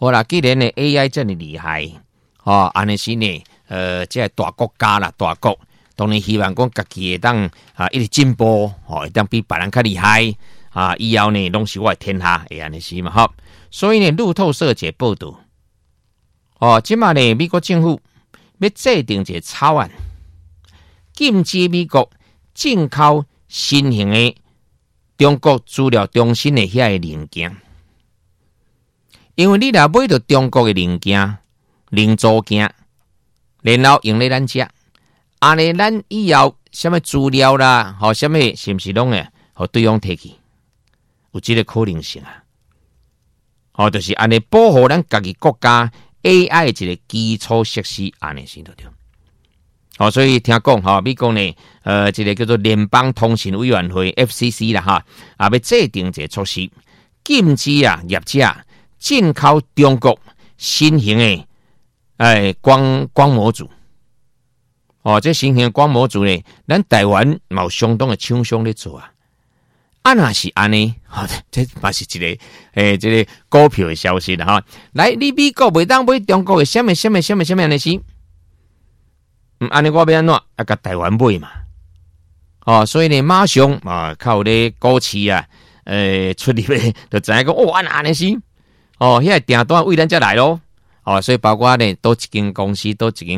好啦，既然呢 AI 这么厉害，安尼是呢，这大国家啦，大国当然希望讲家己会当一直进步，会当比别人较厉害以后呢，拢是我的天下，会安尼是嘛？所以呢，路透社节报道，即马呢，美国政府要制定一个草案，禁止美国进口新型的中国资料中心的遐个零件，因为你若买到中国的零件、零组件，然后用咧咱遮，安尼咱以后什么资料啦，什么是不是拢诶，互对方摕去？有这个可能性就是安尼保护咱家己国家 AI 的一个基础设施，安尼先对对。所以听讲美国呢，这个叫做联邦通信委员会 FCC 啦要制定一个措施，禁止业者进口中国新型的光模组。这新型的光模组呢，咱台湾嘛有相当的厂商咧做若是安尼，这嘛是一个这个股票的消息啦来，你美国袂当买中国的什么安尼是？安尼我要安怎甲台湾买嘛？所以呢，马上靠咧股市出入咧，就知影讲安尼是遐个订单为咱才来咯。所以包括呢，多一间公司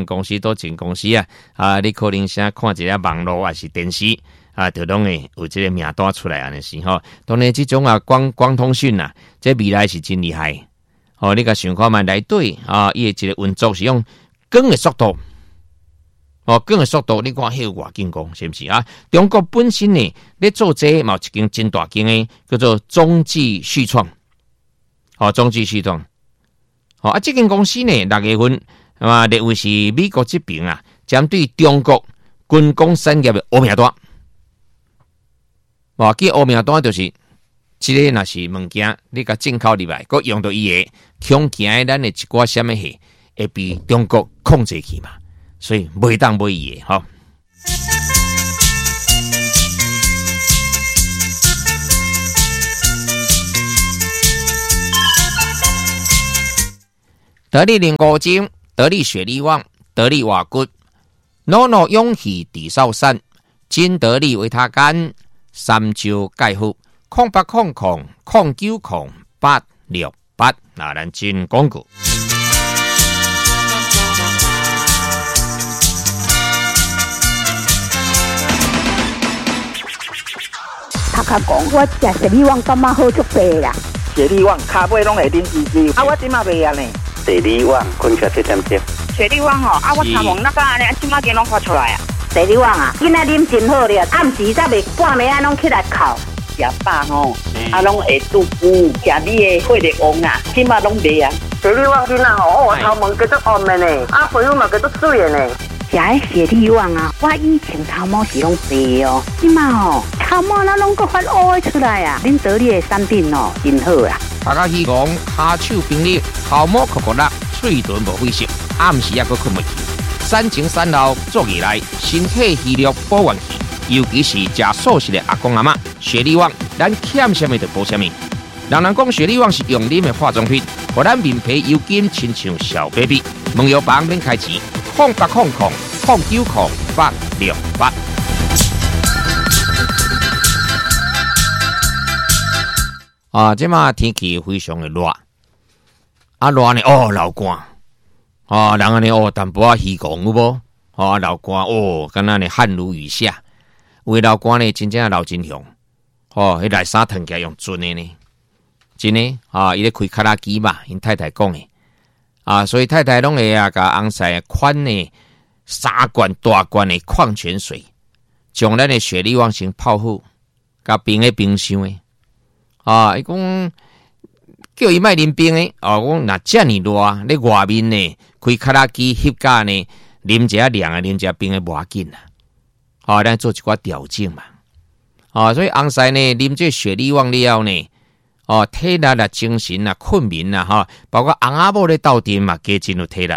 你可能先看一下网络还是电视就拢会有这个名单出来安尼是当然这种光通讯这未来是真厉害你甲想看嘛，内底伊的一个运作是用光的速度。光的速度，你看迄个外景讲是不是中国本身呢，咧做这嘛有一间真大间的叫做中继续创，中继续创，这间公司呢6月份列为是美国这边针对中国军工产业的黑名单。这黑名单就是这个若是物件，你甲进口入来，佮用到伊的恐惊咱的一寡什么货，会被中国控制去嘛？所以袂当买伊的得力零五精、得力雪力旺、得力瓦骨、NONO 勇气抵烧散、金得力维他干、三椒钙护、0800090868，咱进广告。 头壳讲，我食雪力旺感觉好足白啦。 雪力旺骹尾拢会啉滋滋，我即马袂啊呢。 雪力旺困起这点点。 雪力旺我参望那个安尼，即马间拢发出来雪力旺今仔啉真好了，暗时才袂半暝拢起来哭。 食饱拢会肚腹，食你的血力旺即马拢袂啊。 雪力旺今仔我头毛叫做红的呢，皮肤嘛叫做水的呢。 食的雪力旺我以前头毛是拢白即马头毛拢个发乌出来恁得力的产品真好啦。 大家希望骹手冰力，头毛酷酷辣，嘴唇无灰色，暗时也阁困袂去。3前3后做起来，身体虚弱保元气，尤其是食素食的阿公阿嬷，雪力旺咱欠什么就补什么。人讲雪力旺是用啉的化妆品，互咱面皮油紧，亲像小 baby。问药房免开钱，0800090868。这马天气非常的热，热呢流汗，人安尼淡薄虚讲有无？流汗敢若呢汗如雨下，有的流汗呢真正流真凶，迄内衫脱起来用准的呢，真的伊咧开卡拉机嘛，因太太讲的所以太太拢会甲翁婿款呢3罐大罐的矿泉水，将咱的雪力旺先泡好，甲冰的冰箱的。伊讲叫伊卖啉冰的，我讲那遮尔热，咧外面呢开卡拉机翕架呢，啉一下凉啊，啉一下冰的无要紧啦。咱做一寡调整嘛。所以翁婿呢啉这雪力旺了后呢，体力啦、精神啦、困眠啦，包括翁仔某咧斗阵嘛，加真有体力。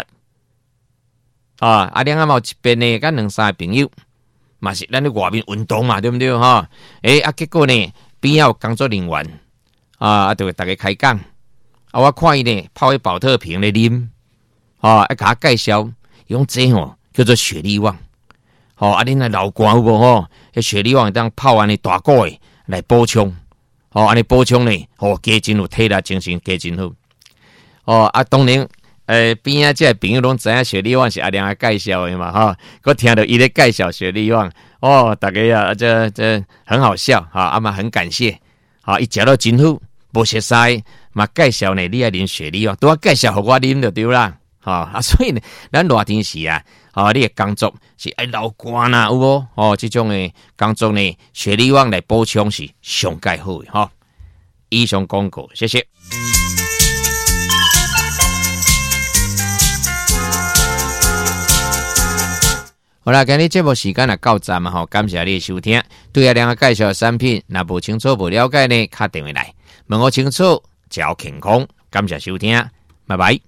两仔某一边呢，甲2、3个朋友，嘛是咱咧外面运动嘛，对不对结果呢？边有工作人员就会大家开讲， 我看伊呢泡迄保特瓶来啉，甲他介绍，用这叫做雪力旺，恁那老寒有无迄雪力旺当泡完的大锅的来补充，安尼补充呢，加真有体力精神，加真好。当然，边仔这朋友拢知影雪力旺是阿良介绍的嘛，我听到伊咧介绍雪力旺，大家啊，这很好笑嘛很感谢，伊食到真好，无熟悉嘛介绍呢，你爱啉雪力旺，都要介绍互我啉就对啦，所以呢，咱热天时啊，你的工作是爱流汗啊，有无？这种的工作呢，雪力旺来补充是上介好的以上广告，谢谢。好啦，今日节目时间也到站嘛，感谢你的收听。对阿良介绍的产品，若无清楚、无了解呢，打电话来问我清楚，照健康。感谢收听，拜拜。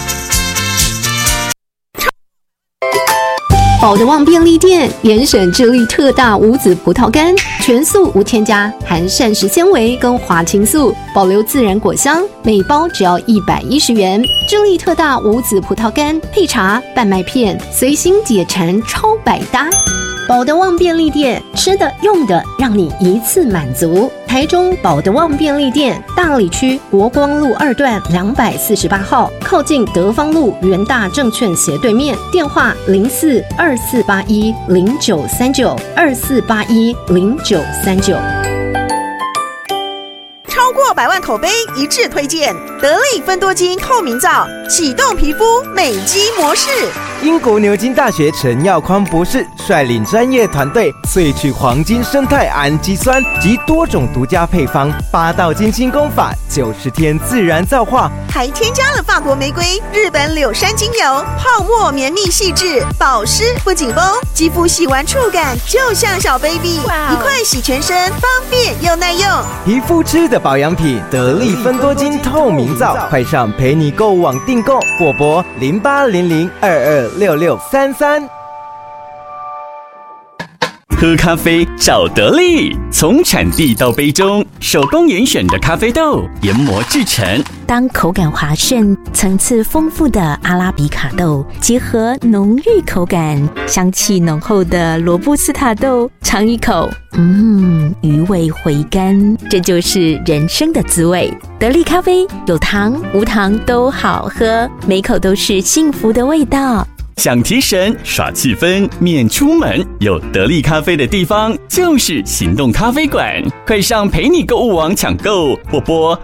宝德旺便利店严选智利特大无籽葡萄干，全素无添加，含膳食纤维跟花青素，保留自然果香，每包只要110元。智利特大无籽葡萄干配茶、半麦片，随心解馋，超百搭。宝德旺便利店，吃的用的让你一次满足。台中宝德旺便利店大里区国光路2段248号，靠近德芳路元大证券斜对面，电话042481093924810939。 超过100万口碑一致推荐，得力芬多精透明皂，启动皮肤美肌模式。 英国牛津大学陈耀宽博士率领专业团队萃取黄金生态氨基酸及多种独家配方，8道精心工法，90天自然皂化， 还添加了法国玫瑰、日本柳杉精油，泡沫绵密细致，保湿不紧绷，肌肤洗完触感就像小 baby， 一块洗全身，方便又耐用。 皮肤吃的保养品，得力芬多精透明皂，快上陪你购物网订购，或拨0800226633。 喝咖啡找得力，从产地到杯中，手工严选的咖啡豆研磨制成。 当口感滑顺、层次丰富的阿拉比卡豆结合浓郁口感、香气浓厚的罗布斯塔豆，尝一口，余味回甘，这就是人生的滋味。得力咖啡有糖无糖都好喝，每口都是幸福的味道。 想提神耍气氛免出门，有得力咖啡的地方就是行动咖啡馆，快上陪你购物网抢购，或拨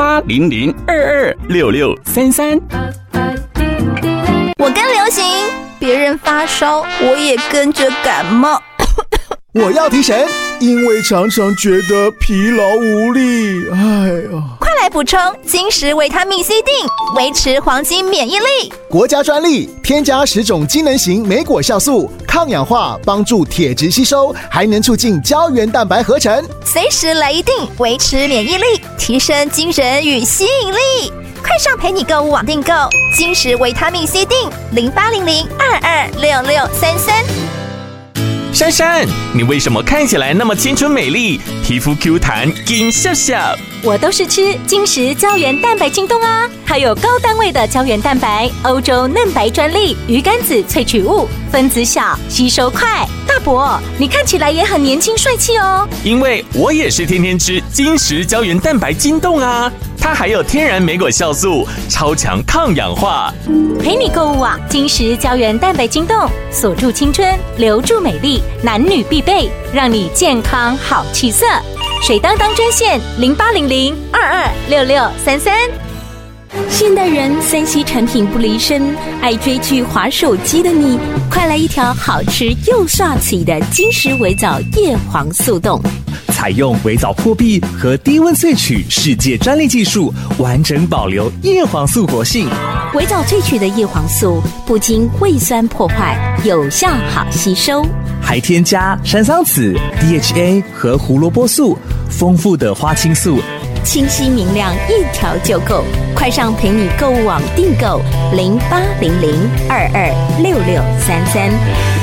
0800226633。 我跟流行，别人发烧我也跟着感冒。 我要提神，因为常常觉得疲劳无力。 快来补充金石维他命 C 锭，维持黄金免疫力。 国家专利，添加10种机能型莓果酵素，抗氧化，帮助铁质吸收，还能促进胶原蛋白合成。 随时来一锭，维持免疫力，提升精神与吸引力。快上陪你购物网订购金石维他命 C 锭，0800226633。 珊珊，你为什么看起来那么青春美丽，皮肤 Q 弹金笑笑？ 我都是吃金石胶原蛋白晶冻啊，它有高单位的胶原蛋白，欧洲嫩白专利，鱼肝子萃取物，分子小，吸收快。大伯，你看起来也很年轻帅气哦。 因为我也是天天吃金石胶原蛋白晶冻啊，它还有天然莓果酵素，超强抗氧化。 陪你购物网金石胶原蛋白晶冻，锁住青春，留住美丽，男女必备，让你健康好气色。水当当专线0800226633。 现代人3C 产品不离身，爱追剧滑手机的你，快来一条好吃又帅气的金石微藻叶黄素冻。 采用微藻破壁和低温萃取世界专利技术，完整保留叶黄素活性。 微藻萃取的叶黄素不经胃酸破坏，有效好吸收， 还添加山桑子、DHA 和胡萝卜素，丰富的花青素， 清晰明亮，一条就够。快上陪你购物网订购0800226633。